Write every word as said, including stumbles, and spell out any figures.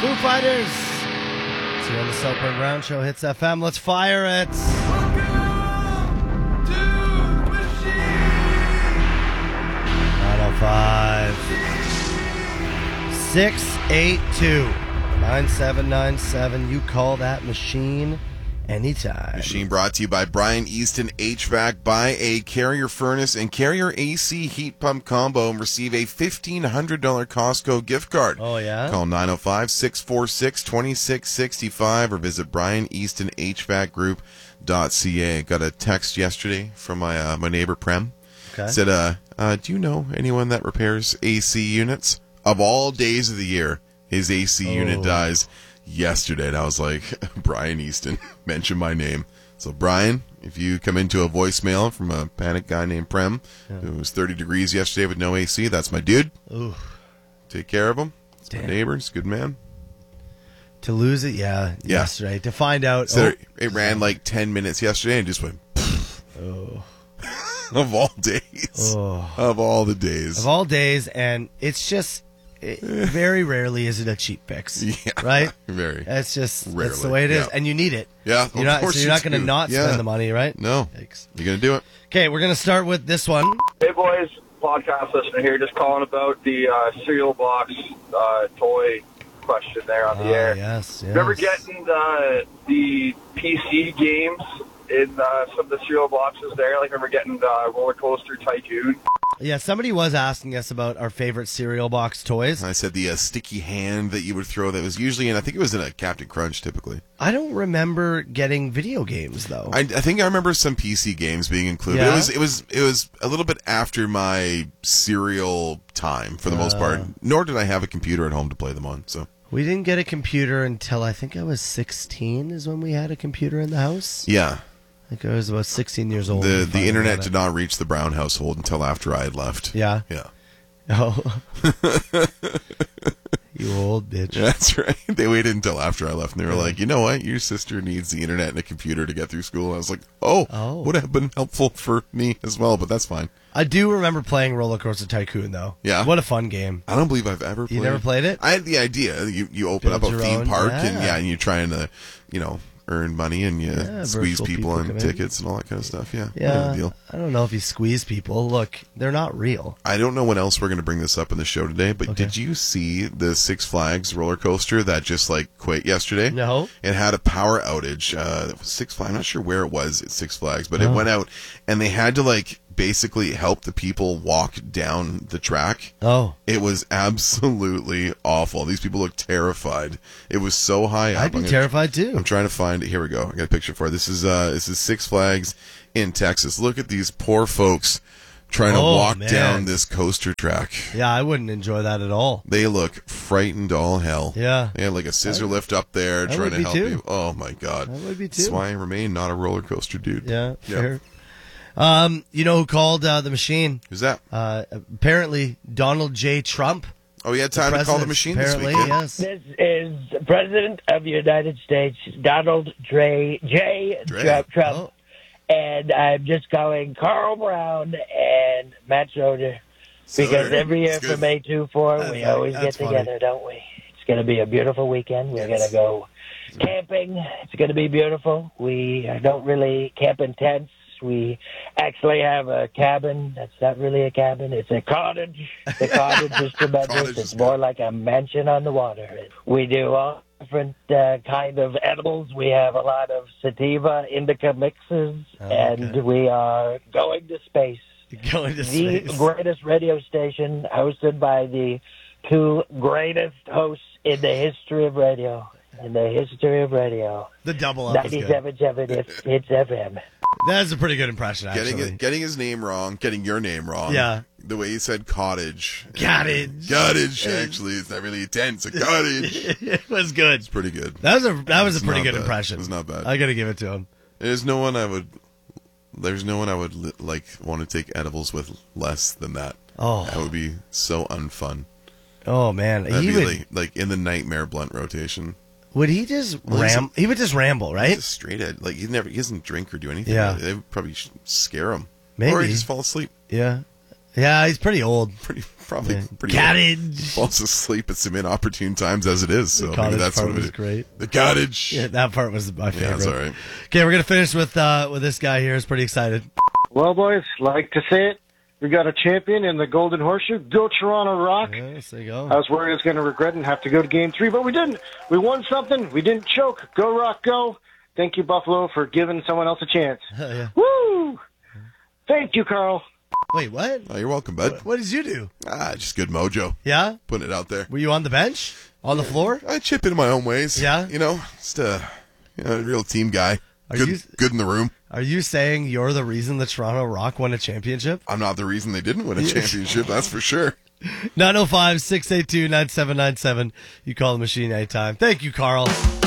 Foo Fighters. It's here on the Soper and Brown Show. Hits F M. Let's fire it. Welcome to the machine. nine oh five, six eight two, nine seven nine seven. You call that machine anytime. Machine brought to you by Brian Easton H V A C. Buy a Carrier furnace and Carrier A C heat pump combo and receive a fifteen hundred dollars Costco gift card. Oh, yeah? Call nine oh five, six four six, two six six five or visit brian easton h v a c group dot c a. Got a text yesterday from my uh, my neighbor Prem. Okay. Said, uh, uh, do you know anyone that repairs A C units? Of all days of the year, his A C Oh. unit dies yesterday. And I was like, Brian Easton, mention my name. So, Brian, if you come into a voicemail from a panic guy named Prem, Yeah. who was thirty degrees yesterday with no A C, that's my dude. Ooh. Take care of him. It's my Damn. neighbor. He's a good man. To lose it, yeah, Yeah. yesterday. To find out. So oh, it, it ran like ten minutes yesterday and just went, oh, of all days. oh. Of all the days. Of all days, and it's just, it, very rarely is it a cheap fix. Yeah. Right? Very. It's just, that's Rarely, the way it is. yeah. And you need it. Yeah, You're of not, course so you're you not going to do. not Yeah. spend the money, right? No. Yikes. You're going to do it. Okay, we're going to start with this one. Hey boys, podcast listener here, just calling about the uh, cereal box uh, toy question there on the Ah, air. yes, yes. Remember getting the, the P C games in uh, some of the cereal boxes there? Like, remember getting the Roller Coaster Tycoon? Yeah, somebody was asking us about our favorite cereal box toys. I said the uh, sticky hand that you would throw that was usually in, I think it was in a Captain Crunch typically. I don't remember getting video games, though. I, I think I remember some P C games being included. Yeah? It was it was it was a little bit after my cereal time for the most part. Uh. Nor did I have a computer at home to play them on. So We didn't get a computer until I think I was sixteen is when we had a computer in the house. yeah, I think I was about sixteen years old. the when we the finally internet got did it. not reach the Brown household until after I had left. Yeah. Yeah, Oh. You old bitch. that's right. They waited until after I left, and they were like, "You know what? Your sister needs the internet and a computer to get through school." I was like, "Oh, Oh. would have been helpful for me as well, but that's fine." I do remember playing Roller Coaster Tycoon, though. Yeah? What a fun game. I don't believe I've ever played You never played it? I had the idea. You you open Build up a your theme own? park and Yeah. yeah, and you're trying to, you know, earn money and you Yeah, squeeze virtual people, people and come in. tickets and all that kind of stuff. Yeah. Yeah. No deal. I don't know if you squeeze people. Look, they're not real. I don't know when else we're going to bring this up in the show today, but Okay. did you see the Six Flags roller coaster that just like quit yesterday? No. It had a power outage. Uh, it was Six Flags. I'm not sure where it was at Six Flags, but it Oh. went out and they had to like basically help the people walk down the track. Oh. It was absolutely awful. These people looked terrified. It was so high up. I'd be I'm gonna- terrified, too. I'm trying to find it. Here we go. I got a picture for it. This is uh, this is Six Flags in Texas. Look at these poor folks trying to Oh, walk man. down this coaster track. Yeah, I wouldn't enjoy that at all. They look frightened all hell. Yeah. They had like a scissor lift up there I trying would to be help too. you. Oh my god. I would be too. That's why I remain not a roller coaster dude. Yeah, Yeah. sure. Um, you know who called uh, the machine? Who's that? Uh, apparently, Donald J. Trump. Oh, you had time to call the President, machine this apparently, weekend? yes. This is President of the United States, Donald J. J. Dre. Trump. Trump. Oh. And I'm just calling Carl Brown and Matt Soder because Soder. every year That's for good. May two four, That's we funny. always get That's funny. together, don't we? It's going to be a beautiful weekend. We're Yes. going to go camping. It's going to be beautiful. We don't really camp in tents. We actually have a cabin. That's not really a cabin. It's a cottage. The cottage is tremendous. Cottage It's is more good. like a mansion on the water. We do all different uh, kind of edibles. We have a lot of sativa indica mixes, Oh, and okay. we are going to space. Going to The space. greatest radio station hosted by the two greatest hosts in the history of radio. In the history of radio. The double up is good. ninety-seven point seven It's, it's F M. That's a pretty good impression, actually. Getting it, getting his name wrong, getting your name wrong. Yeah. The way he said cottage. Cottage. Cottage, actually. It's not really a tent. It's a cottage. It was good. It's pretty good. That was a that was It's a pretty not good bad. impression. It's not bad. I got to give it to him. There's no one I would. There's no one I would li- like want to take edibles with less than that. Oh. That would be so unfun. Oh man, That'd he be would like, like in the nightmare blunt rotation. would he just Well, he's ram? He would just ramble, He's right? a straight ed. Like he never. He doesn't drink or do anything. Yeah. They would probably sh- scare him. Maybe. Or he just fall asleep. Yeah. Yeah, he's pretty old. Pretty probably Yeah. pretty Cottage. falls asleep at some inopportune times as it is. So maybe Cottage that's part what it was is. great. The cottage. Yeah, that part was my favorite. Yeah, that's all right. Okay, we're gonna finish with uh, with this guy here. Is pretty excited. Well, boys, like to say it. We got a champion in the Golden Horseshoe. Go Toronto Rock. Yeah, there you go. I was worried I was going to regret and have to go to game three, but we didn't. We won something. We didn't choke. Go Rock, go. Thank you, Buffalo, for giving someone else a chance. Yeah. Woo! Thank you, Carl. Wait, what? Oh, you're welcome, bud. What did you do? Ah, just good mojo. Yeah? Putting it out there. Were you on the bench? On the floor? I chip in my own ways. Yeah? You know, just a, you know, a real team guy. Are Good, you- good in the room. Are you saying you're the reason the Toronto Rock won a championship? I'm not the reason they didn't win a championship, that's for sure. nine oh five, six eight two, nine seven nine seven. You call the machine anytime. Thank you, Carl.